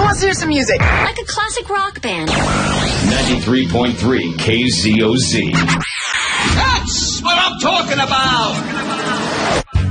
wants to hear some music? Like a classic rock band. 93.3 KZOZ. That's what I'm talking about.